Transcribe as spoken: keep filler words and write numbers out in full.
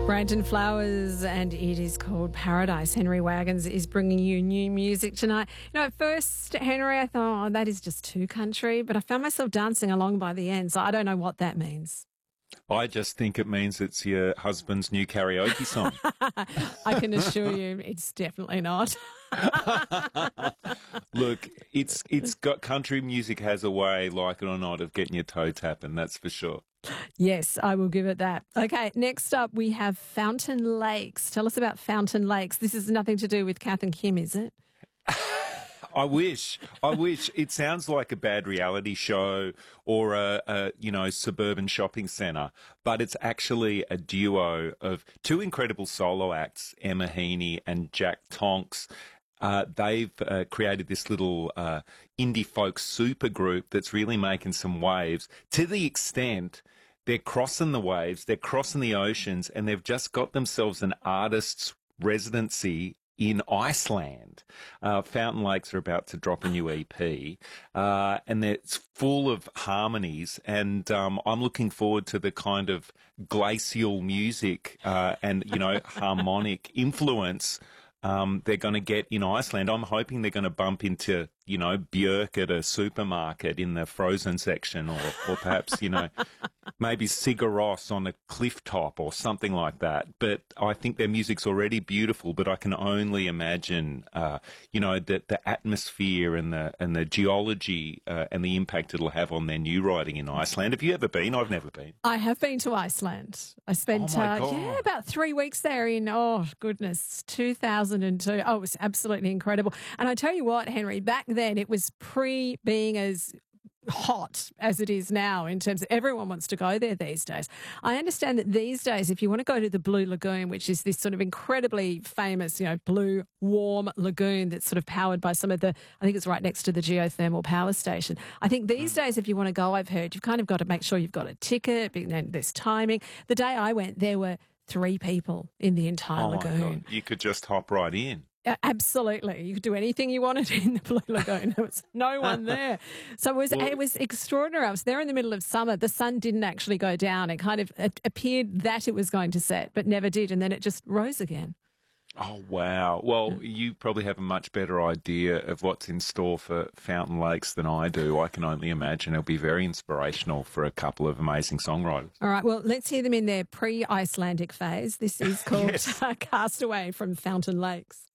Brandon Flowers, and it is called Paradise. Henry Wagons is bringing you new music tonight. You know, at first, Henry, I thought, oh, that is just too country, but I found myself dancing along by the end, so I don't know what that means. I just think it means it's your husband's new karaoke song. I can assure you it's definitely not. Look, it's it's got country music has a way, like it or not, of getting your toe tapping, that's for sure. Yes, I will give it that. Okay, next up we have Fountain Lakes. Tell us about Fountain Lakes. This is nothing to do with Kath and Kim, is it? I wish. I wish. It sounds like a bad reality show or a, a you know, suburban shopping centre, but it's actually a duo of two incredible solo acts, Emma Heaney and Jack Tonks. Uh, they've uh, created this little uh, indie folk super group that's really making some waves, to the extent they're crossing the waves, they're crossing the oceans, and they've just got themselves an artist's residency in Iceland. Uh, Fountain Lakes are about to drop a new E P, uh, and it's full of harmonies, and um, I'm looking forward to the kind of glacial music uh, and, you know, harmonic influence um, they're going to get in Iceland. I'm hoping they're going to bump into, you know, Björk at a supermarket in the frozen section, or, or perhaps, you know, maybe Sigur Rós on a cliff top or something like that. But I think their music's already beautiful, but I can only imagine, uh, you know, the, the atmosphere and the and the geology uh, and the impact it'll have on their new writing in Iceland. Have you ever been? I've never been. I have been to Iceland. I spent, Oh my uh, God. yeah, about three weeks there in, oh, goodness, two thousand two. Oh, it was absolutely incredible. And I tell you what, Henry, back then it was pre being as hot as it is now, in terms of everyone wants to go there these days. I understand that these days, if you want to go to the Blue Lagoon, which is this sort of incredibly famous, you know, blue, warm lagoon that's sort of powered by some of the, I think it's right next to the geothermal power station. I think these days, if you want to go, I've heard, you've kind of got to make sure you've got a ticket, and there's timing. The day I went, there were three people in the entire Oh my lagoon. God. You could just hop right in. Uh, Absolutely. You could do anything you wanted in the Blue Lagoon. There was no one there. So it was, Well- it was extraordinary. I was there in the middle of summer. The sun didn't actually go down. It kind of it appeared that it was going to set, but never did. And then it just rose again. Oh, wow. Well, you probably have a much better idea of what's in store for Fountain Lakes than I do. I can only imagine it'll be very inspirational for a couple of amazing songwriters. All right. Well, let's hear them in their pre-Icelandic phase. This is called Yes. Castaway from Fountain Lakes.